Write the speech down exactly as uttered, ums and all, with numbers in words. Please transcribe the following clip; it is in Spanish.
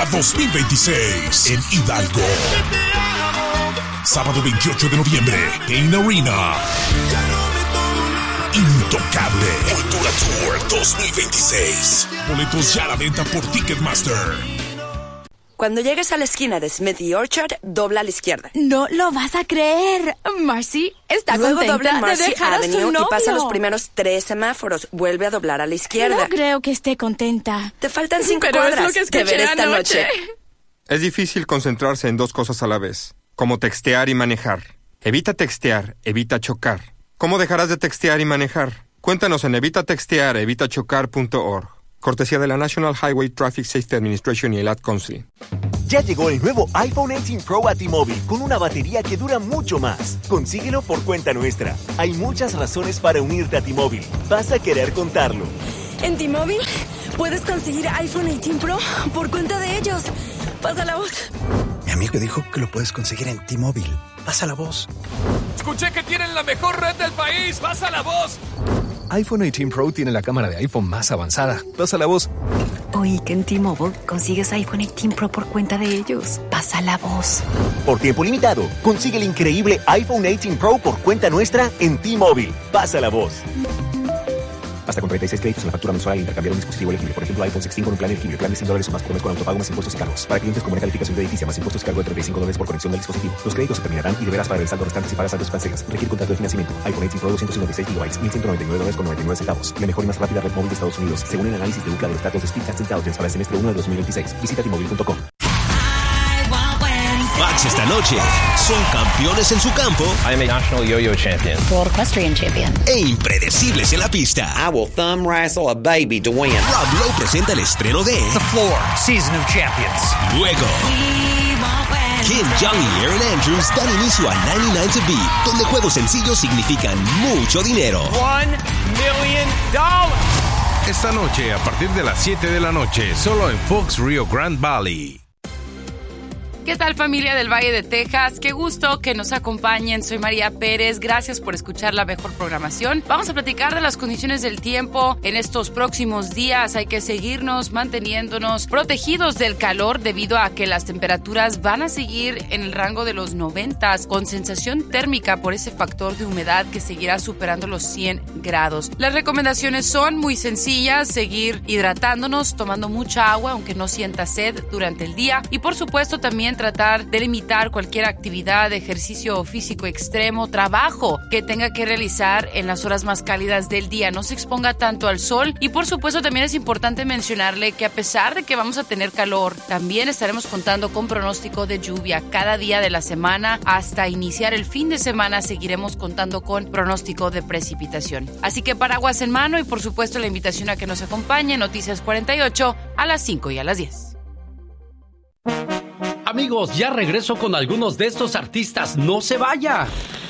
Cultura dos mil veintiséis en Hidalgo. Sábado veintiocho de noviembre, Pain Arena. Intocable Cultura Tour dos mil veintiséis. Boletos ya a la venta por Ticketmaster. Cuando llegues a la esquina de Smith y Orchard, dobla a la izquierda. No lo vas a creer. Marcy está Luego contenta dobla en Marcy de dejar a su Avenue novio. y pasa los primeros tres semáforos. Vuelve a doblar a la izquierda. No creo que esté contenta. Te faltan cinco Pero cuadras. es lo que escuché Te veré esta anoche. noche. Es difícil concentrarse en dos cosas a la vez, como textear y manejar. Evita textear, evita chocar. ¿Cómo dejarás de textear y manejar? Cuéntanos en evita textear evita chocar punto org. Cortesía de la National Highway Traffic Safety Administration y el Ad Council. Ya llegó el nuevo iPhone dieciocho Pro a T-Mobile con una batería que dura mucho más. Consíguelo por cuenta nuestra. Hay muchas razones para unirte a T-Mobile. Vas a querer contarlo. En T-Mobile puedes conseguir iPhone dieciocho Pro por cuenta de ellos. Pasa la voz. Mi amigo dijo que lo puedes conseguir en T-Mobile. Pasa la voz. Escuché que tienen la mejor red del país. Pasa la voz. iPhone dieciocho Pro tiene la cámara de iPhone más avanzada. Pasa la voz. Oí que en T-Mobile consigues iPhone dieciocho Pro por cuenta de ellos. Pasa la voz. Por tiempo limitado, consigue el increíble iPhone dieciocho Pro por cuenta nuestra en T-Mobile. Pasa la voz. Hasta con treinta y seis créditos en la factura mensual al intercambiar un dispositivo elegible. Por ejemplo, iPhone dieciséis con un plan elegible. Plan de cien dólares o más por mes con autopago más impuestos y cargos. Para clientes con buena calificación crediticia más impuestos y cargo de treinta y cinco dólares por conexión del dispositivo. Los créditos se terminarán y deberás pagar el saldo restante si pagas saldos cancelas. Requiere contrato de financiamiento. iPhone dieciocho Pro doscientos cincuenta y seis gigabytes, mil ciento noventa y nueve dólares con noventa y nueve centavos. La mejor y más rápida red móvil de Estados Unidos, según el análisis de U C L A de los datos de Speedtest Intelligence para el semestre uno de dos mil veintiséis. Visita T Mobile punto com. Bucks esta noche son campeones en su campo. I am a national yo-yo champion. World equestrian champion. E impredecibles en la pista. I will thumb wrestle a baby to win. Rob Lowe presenta el estreno de The Floor, Season of Champions. Luego, Kim Jong y Aaron Andrews dan inicio a noventa y nueve to Beat, donde juegos sencillos significan mucho dinero. One million dollars. Esta noche, a partir de las siete de la noche, solo en Fox Rio Grande Valley. ¿Qué tal, familia del Valle de Texas? Qué gusto que nos acompañen. Soy María Pérez. Gracias por escuchar la mejor programación. Vamos a platicar de las condiciones del tiempo en estos próximos días. Hay que seguirnos manteniéndonos protegidos del calor debido a que las temperaturas van a seguir en el rango de los noventas con sensación térmica por ese factor de humedad que seguirá superando los cien grados. Las recomendaciones son muy sencillas: seguir hidratándonos, tomando mucha agua aunque no sienta sed durante el día, y por supuesto también tratar de limitar cualquier actividad, ejercicio físico extremo, trabajo que tenga que realizar en las horas más cálidas del día. No se exponga tanto al sol, y por supuesto también es importante mencionarle que a pesar de que vamos a tener calor, también estaremos contando con pronóstico de lluvia cada día de la semana. Hasta iniciar el fin de semana seguiremos contando con pronóstico de precipitación. Así que paraguas en mano, y por supuesto la invitación a que nos acompañe. Noticias cuarenta y ocho a las cinco y a las diez. Amigos, ya regreso con algunos de estos artistas. ¡No se vaya!